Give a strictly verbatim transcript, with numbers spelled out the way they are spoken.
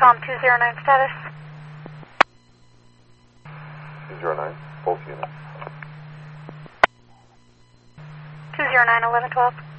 Com two zero nine status. two zero nine, both units. two zero nine, eleven twelve.